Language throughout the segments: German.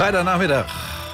Freitagnachmittag,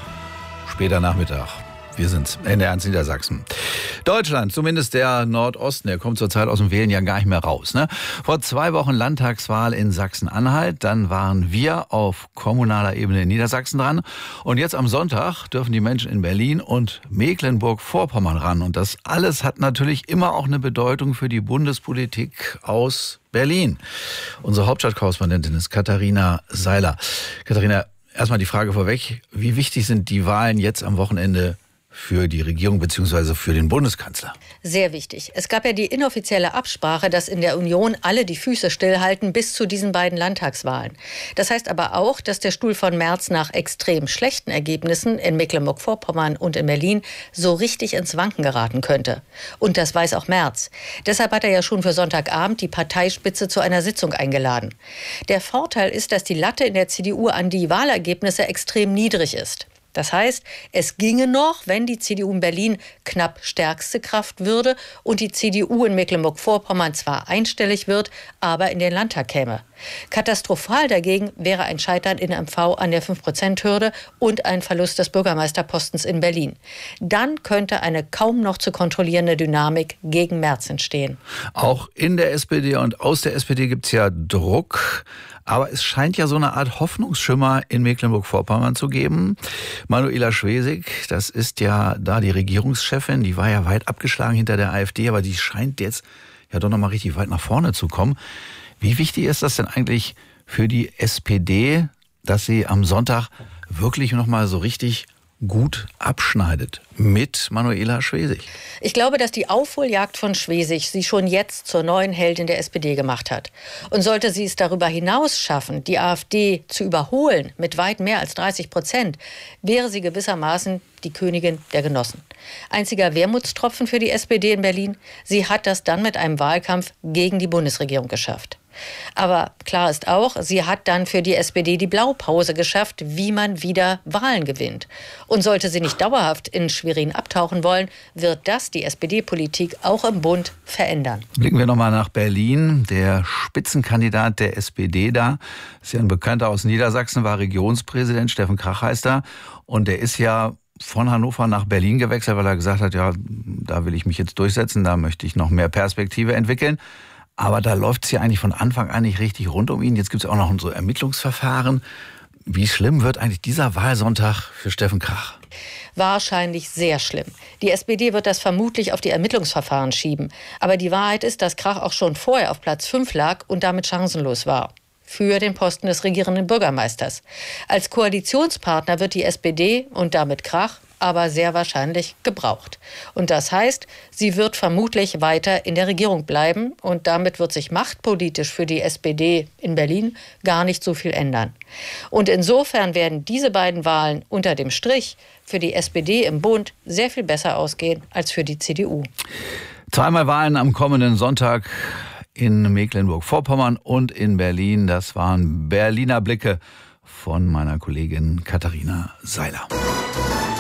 später Nachmittag. Wir sind NDR 1 Niedersachsen. Deutschland, zumindest der Nordosten, der kommt zurzeit aus dem Wählen ja gar nicht mehr raus. Ne? Vor 2 Wochen Landtagswahl in Sachsen-Anhalt, dann waren wir auf kommunaler Ebene in Niedersachsen dran. Und jetzt am Sonntag dürfen die Menschen in Berlin und Mecklenburg-Vorpommern ran. Und das alles hat natürlich immer auch eine Bedeutung für die Bundespolitik aus Berlin. Unsere Hauptstadtkorrespondentin ist Katharina Seiler. Katharina, erstmal die Frage vorweg, wie wichtig sind die Wahlen jetzt am Wochenende für die Regierung bzw. für den Bundeskanzler? Sehr wichtig. Es gab ja die inoffizielle Absprache, dass in der Union alle die Füße stillhalten bis zu diesen beiden Landtagswahlen. Das heißt aber auch, dass der Stuhl von Merz nach extrem schlechten Ergebnissen in Mecklenburg-Vorpommern und in Berlin so richtig ins Wanken geraten könnte. Und das weiß auch Merz. Deshalb hat er ja schon für Sonntagabend die Parteispitze zu einer Sitzung eingeladen. Der Vorteil ist, dass die Latte in der CDU an die Wahlergebnisse extrem niedrig ist. Das heißt, es ginge noch, wenn die CDU in Berlin knapp stärkste Kraft würde und die CDU in Mecklenburg-Vorpommern zwar einstellig wird, aber in den Landtag käme. Katastrophal dagegen wäre ein Scheitern in MV an der 5%-Hürde und ein Verlust des Bürgermeisterpostens in Berlin. Dann könnte eine kaum noch zu kontrollierende Dynamik gegen Merz entstehen. Auch in der SPD und aus der SPD gibt es ja Druck. Aber es scheint ja so eine Art Hoffnungsschimmer in Mecklenburg-Vorpommern zu geben. Manuela Schwesig, das ist ja da die Regierungschefin, die war ja weit abgeschlagen hinter der AfD, aber die scheint jetzt ja doch nochmal richtig weit nach vorne zu kommen. Wie wichtig ist das denn eigentlich für die SPD, dass sie am Sonntag wirklich nochmal so richtig gut abschneidet mit Manuela Schwesig? Ich glaube, dass die Aufholjagd von Schwesig sie schon jetzt zur neuen Heldin der SPD gemacht hat. Und sollte sie es darüber hinaus schaffen, die AfD zu überholen mit weit mehr als 30%, wäre sie gewissermaßen die Königin der Genossen. Einziger Wermutstropfen für die SPD in Berlin: sie hat das dann mit einem Wahlkampf gegen die Bundesregierung geschafft. Aber klar ist auch, sie hat dann für die SPD die Blaupause geschafft, wie man wieder Wahlen gewinnt. Und sollte sie nicht dauerhaft in Schwerin abtauchen wollen, wird das die SPD-Politik auch im Bund verändern. Blicken wir nochmal nach Berlin. Der Spitzenkandidat der SPD da, ist ja ein Bekannter aus Niedersachsen, war Regionspräsident, Steffen Krach heißt er. Und der ist ja von Hannover nach Berlin gewechselt, weil er gesagt hat, ja, da will ich mich jetzt durchsetzen, da möchte ich noch mehr Perspektive entwickeln. Aber da läuft es ja eigentlich von Anfang an nicht richtig rund um ihn. Jetzt gibt es auch noch so Ermittlungsverfahren. Wie schlimm wird eigentlich dieser Wahlsonntag für Steffen Krach? Wahrscheinlich sehr schlimm. Die SPD wird das vermutlich auf die Ermittlungsverfahren schieben. Aber die Wahrheit ist, dass Krach auch schon vorher auf Platz 5 lag und damit chancenlos war für den Posten des regierenden Bürgermeisters. Als Koalitionspartner wird die SPD und damit Krach aber sehr wahrscheinlich gebraucht. Und das heißt, sie wird vermutlich weiter in der Regierung bleiben und damit wird sich machtpolitisch für die SPD in Berlin gar nicht so viel ändern. Und insofern werden diese beiden Wahlen unter dem Strich für die SPD im Bund sehr viel besser ausgehen als für die CDU. Zweimal Wahlen am kommenden Sonntag in Mecklenburg-Vorpommern und in Berlin. Das waren Berliner Blicke von meiner Kollegin Katharina Seiler.